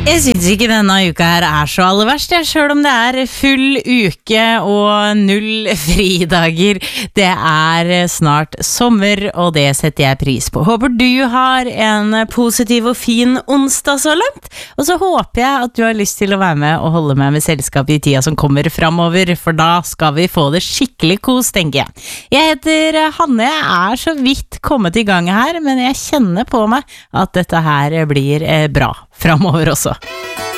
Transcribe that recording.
Jeg synes ikke denne uka her så aller verst, selv om det full uke og 0 fridager. Det snart sommer, og det setter jeg pris på. Håper du har en positiv og fin onsdag så langt, og så håper jeg at du har lyst til å være med og holde med selskap i tida som kommer fremover, for da skal vi få det skikkelig kos, tenker jeg. Jeg heter Hanne, jeg så vidt kommet i gang her, men jeg kjenner på meg at dette her blir bra fremover også.